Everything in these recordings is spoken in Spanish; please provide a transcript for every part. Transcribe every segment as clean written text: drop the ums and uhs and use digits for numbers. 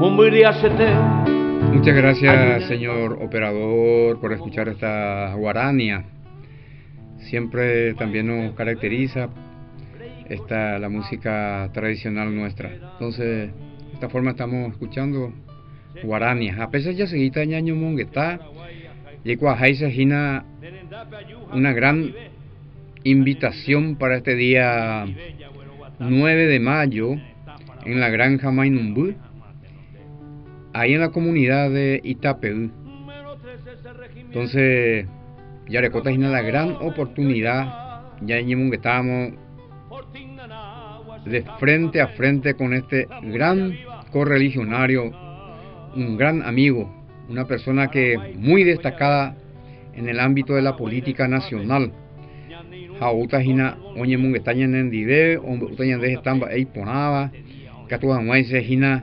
Muchas gracias, señor operador, por escuchar esta guarania. Siempre también nos caracteriza la música tradicional nuestra. Entonces, de esta forma estamos escuchando guaranias. A pesar ya seguita ñaño monguetá, una gran invitación para este día 9 de mayo en la granja Mainumbú, ahí en la comunidad de Itapeú. Entonces, Yarecota es la gran oportunidad, ya en que estamos de frente a frente con este gran correligionario, un gran amigo, una persona que muy destacada en el ámbito de la política nacional. Jauta hina oñe mungetaña nendide, utaña de estamba e ponaba, que tu se hina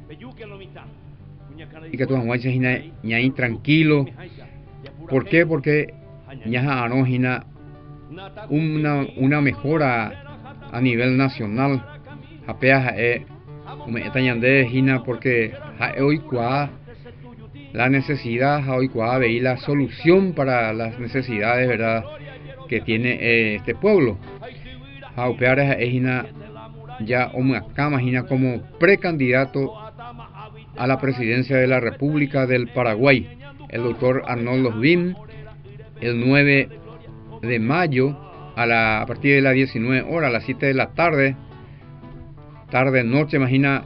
y que tu se hina ñaí tranquilo. ¿Por qué? Porque ñaja anojina una mejora a nivel nacional. Apeas etaña de hina porque hoy la necesidad, hoy veí la solución para las necesidades, ¿verdad?, que tiene este pueblo. Jaupeares es ya como precandidato a la presidencia de la República del Paraguay, el doctor Arnoldo Bim, el 9 de mayo a partir de las 19 horas, a las 7 de la tarde, noche, imagina,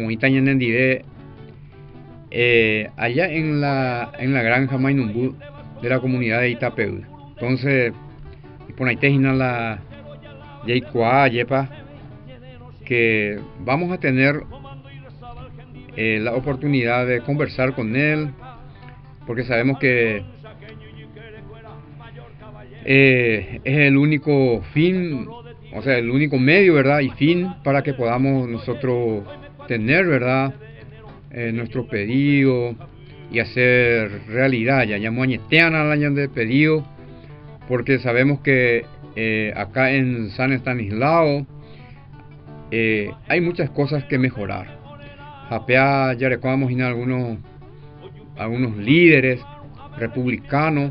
allá en la granja Mainumbú de la comunidad de Itapeú. Entonces, por ahí la yepa que vamos a tener la oportunidad de conversar con él, porque sabemos que es el único fin, o sea, el único medio, ¿verdad?, y fin para que podamos nosotros tener, ¿verdad?, nuestro pedido y hacer realidad. Ya llamamos al año de pedido, porque sabemos que acá en San Estanislao hay muchas cosas que mejorar. Japea ya recordamos en algunos líderes republicanos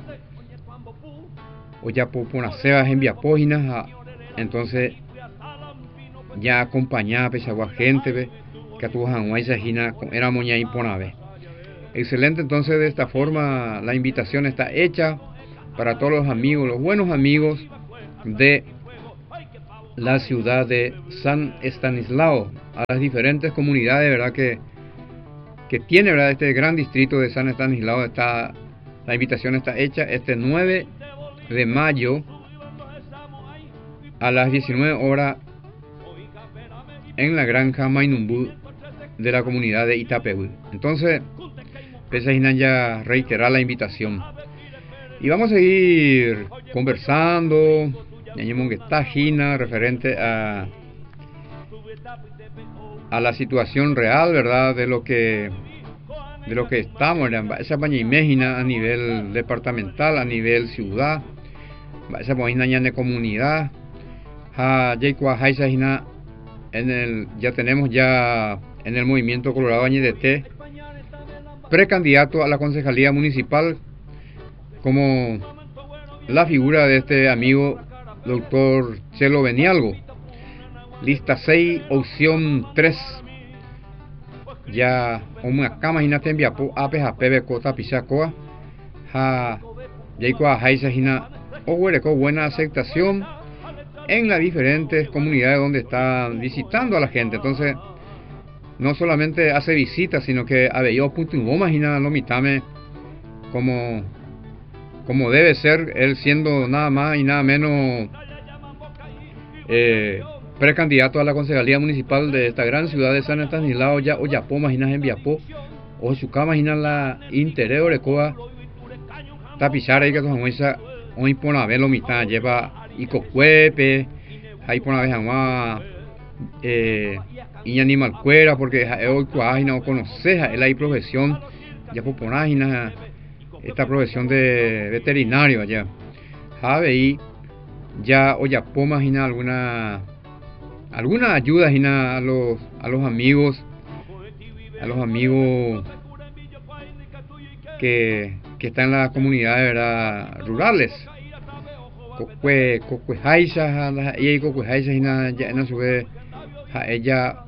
o ya por unas sebas en páginas, entonces ya acompañada pesagua gente que tu era moña imponave. Excelente. Entonces, de esta forma la invitación está hecha para todos los amigos, los buenos amigos de la ciudad de San Estanislao, a las diferentes comunidades, ¿verdad?, que tiene, ¿verdad?, este gran distrito de San Estanislao. La invitación está hecha este 9 de mayo a las 19 horas en la granja Mainumbú de la comunidad de Itapeú. Entonces, ya reiterar la invitación. Y vamos a seguir conversando referente a la situación real, ¿verdad?, de lo que estamos, esa paña a nivel departamental, a nivel ciudad, esa paña de comunidad, ya tenemos ya en el movimiento Colorado Añedete precandidato a la concejalía municipal como la figura de este amigo doctor Chelo Benialgo. Lista 6, opción 3. Ya una cama y te envía por apes a pebe cota pichacoa. Buena aceptación en las diferentes comunidades donde está visitando a la gente. Entonces, no solamente hace visitas, sino que a yo imagina lo mitame como debe ser, él siendo nada más y nada menos precandidato a la concejalía municipal de esta gran ciudad de San Estanislao, ya Oyapó, imaginas en Viapó, o su cama, imaginas la interior de Coa, tapizar ahí que tu jamuesa, hoy por una vez lo mitad, lleva y cocuepe, ahí por una vez jamás, y animal cuera, porque hoy cuágina o conoces, él hay profesión, ya por ponágina, esta profesión de veterinario allá, y ya Oyapó, imagina alguna ayuda a los amigos, a a los amigos que están en las comunidades, ¿verdad?, rurales. Ella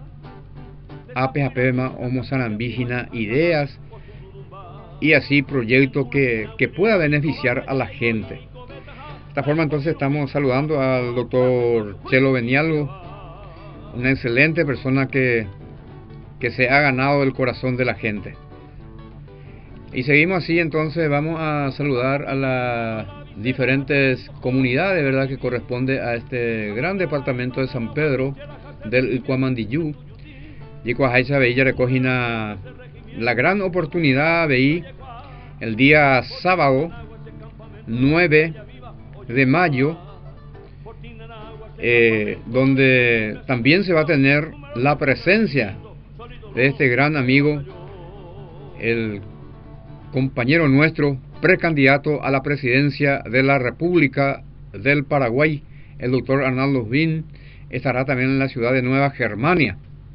ideas y así proyectos que pueda beneficiar a la gente. De esta forma entonces estamos saludando al doctor Chelo Benialgo, una excelente persona que se ha ganado el corazón de la gente. Y seguimos así, entonces vamos a saludar a las diferentes comunidades, ¿verdad?, que corresponde a este gran departamento de San Pedro del Icuamandiyú. Y Cuajaisa Veilla recogina la gran oportunidad de el día sábado 9 de mayo, donde también se va a tener la presencia de este gran amigo, el compañero nuestro, precandidato a la presidencia de la República del Paraguay, el doctor Arnoldo Bin. Estará también en la ciudad de Nueva Germania.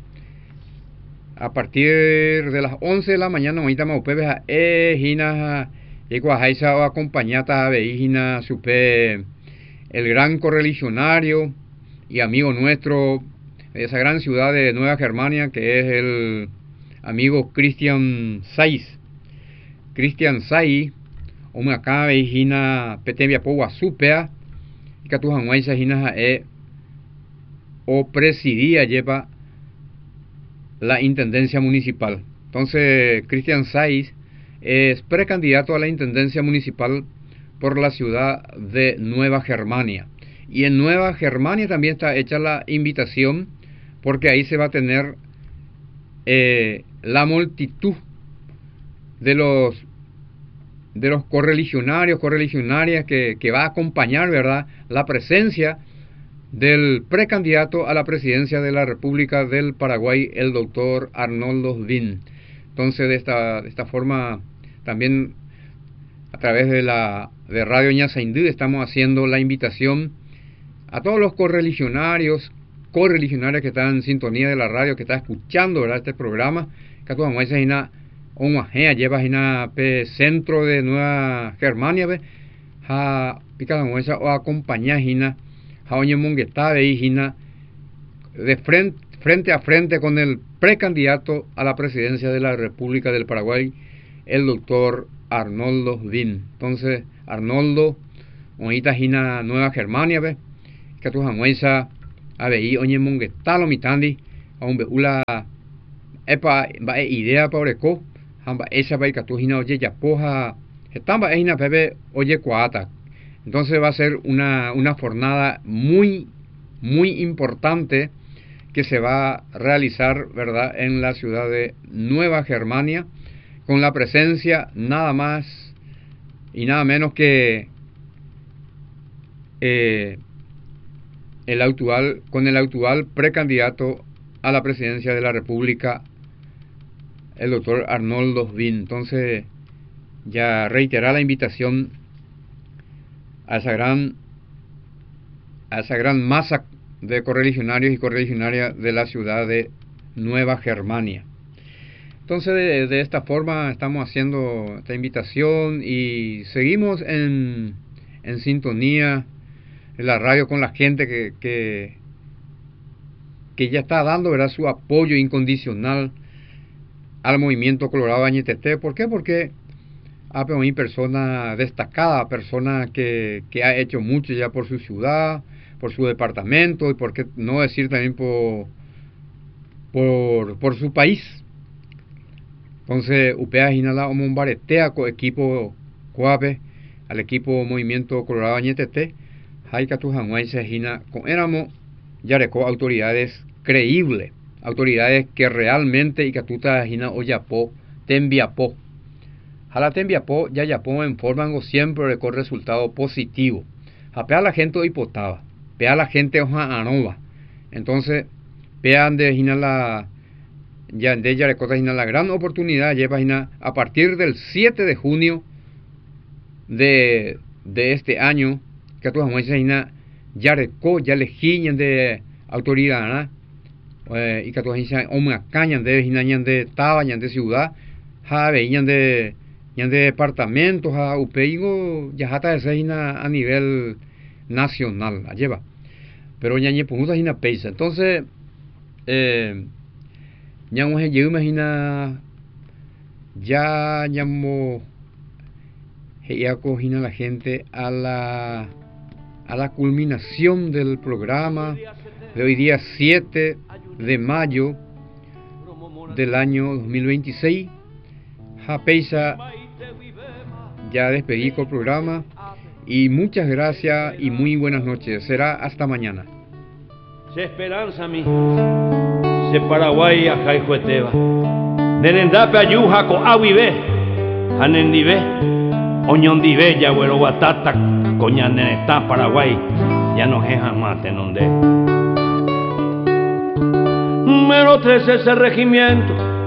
A partir de las 11 de la mañana, ahorita maupebe a Ejina, Ecuajaisa o acompañata a Veijina, supe el gran correligionario y amigo nuestro de esa gran ciudad de Nueva Germania, que es el amigo Christian Saiz. Christian Saiz, hombre acá Veijina, Petembia Powa Supea, y Catujanguaisa Jina o presidía lleva la intendencia municipal. Entonces, Christian Saiz es precandidato a la intendencia municipal por la ciudad de Nueva Germania. Y en Nueva Germania también está hecha la invitación, porque ahí se va a tener la multitud de los correligionarias que va a acompañar, ¿verdad?, la presencia del precandidato a la presidencia de la República del Paraguay, el doctor Arnoldo Bin. Entonces, de esta forma, también a través de Radio Ñasaindú estamos haciendo la invitación a todos los correligionarias que están en sintonía de la radio, que están escuchando, ¿verdad?, este programa, que tú vamos a lleva a centro de Nueva Germania, a o acompañar de frente a frente con el precandidato a la presidencia de la República del Paraguay, el doctor Arnoldo Bin. Entonces, Arnoldo, ahorita Gina Nueva Germania, que tu jamuesa a veí oñe mongetalo mitandi, a un beula epa va idea paureco, hamba esa va y que tu Gina oye yapoja, estamba ejina bebe oye cuata. Entonces va a ser una jornada muy importante que se va a realizar, ¿verdad?, en la ciudad de Nueva Germania, con la presencia nada más y nada menos que el actual precandidato a la presidencia de la República, el doctor Arnoldo Bin. Entonces, ya reiterar la invitación a esa gran masa de correligionarios y correligionarias de la ciudad de Nueva Germania. Entonces, de esta forma estamos haciendo esta invitación y seguimos en sintonía en la radio con la gente que ya está dando, ¿verdad?, su apoyo incondicional al movimiento Colorado Bañetete. ¿Por qué? Porque hay persona destacada, persona que ha hecho mucho ya por su ciudad, por su departamento, y por qué no decir también por su país. Entonces, UPEA Jinala Omombaretea con equipo Coape, al equipo Movimiento Colorado Bañetete, Haikatu Janguense Jina, con éramos yareco autoridades creíbles, autoridades que realmente y Catuta Jina Oyapo, Tembiapo. Jala Tembiapo, ya Yapo en forma siempre con resultado positivo. Japea la gente hipotaba, pea la gente hoja anova. Entonces, pean de Jina la ya de yarecota Jina la gran oportunidad lleva Jina a partir del 7 de junio de este año, que tu Jina yareco ya le de autoridad, ¿no? y que todos dicen acá ñande taba ñande ciudad ja ve ñande departamentos ja upeigo ya hasta ese a nivel nacional lleva pero ñañe punta hina peisa entonces ñamo se yo imagina ya llamo ya cogina la gente a la culminación del programa de hoy día 7 de mayo del año 2026. Japeisa, ya despedí con el programa y muchas gracias y muy buenas noches. Será hasta mañana. Se esperanza mi, se Paraguay acá y Jueteva. Nenendape ayuja ko awibe, anendive, oñondive ya güero guatata, coñaneneta Paraguay, ya no es jamás tenonde. Número 13 ese regimiento